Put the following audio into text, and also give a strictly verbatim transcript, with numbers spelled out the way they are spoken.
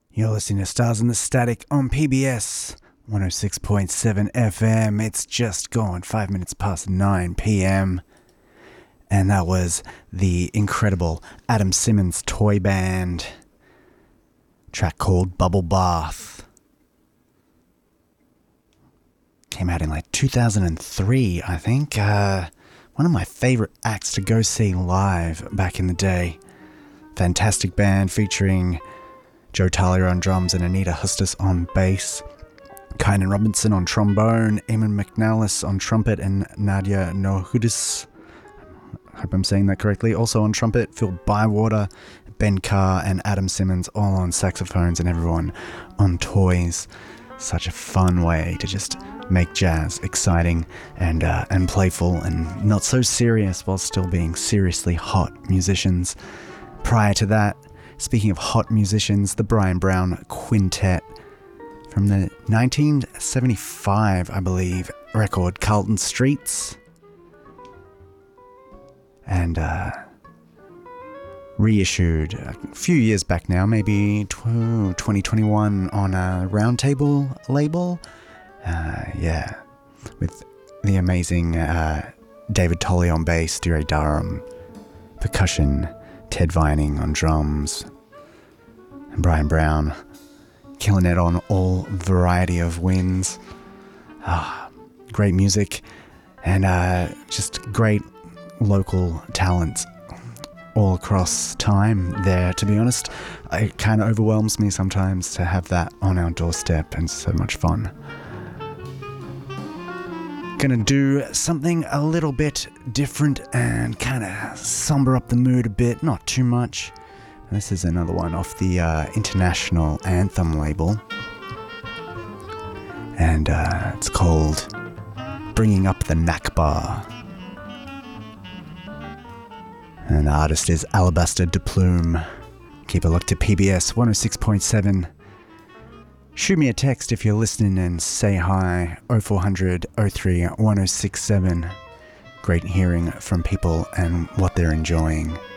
You're listening to Stars in the Static on P B S one oh six point seven F M. It's just gone five minutes past nine p.m. And that was the incredible Adam Simmons Toy Band track called Bubble Bath. Came out in like two thousand three, I think. Uh, one of my favorite acts to go see live back in the day. Fantastic band featuring Joe Talia on drums and Anita Hustis on bass. Kynan Robinson on trombone, Eamon McNallis on trumpet, and Nadia Nohudis, I hope I'm saying that correctly, also on trumpet. Phil Bywater, Ben Carr, and Adam Simmons all on saxophones, and everyone on toys. Such a fun way to just make jazz exciting and uh, and playful and not so serious while still being seriously hot musicians. Prior to that, speaking of hot musicians, the Brian Brown Quintet from the nineteen seventy-five, I believe, record Carlton Streets, and uh, reissued a few years back now, maybe twenty twenty-one on a Roundtable label. Uh, yeah, with the amazing uh, David Tolley on bass, Dure Durham percussion, Ted Vining on drums, and Brian Brown killing it on all variety of winds. Ah, great music and uh, just great local talent all across time there, to be honest. It kind of overwhelms me sometimes to have that on our doorstep, and so much fun. Gonna do something a little bit different and kind of somber up the mood a bit, not too much. This is another one off the uh, International Anthem label, and uh, it's called Bringing Up the Nakba, and the artist is Alabaster de Plume. Keep a look to P B S one oh six point seven. Shoot me a text if you're listening and say hi, oh four hundred oh three one oh six seven. Great hearing from people and what they're enjoying.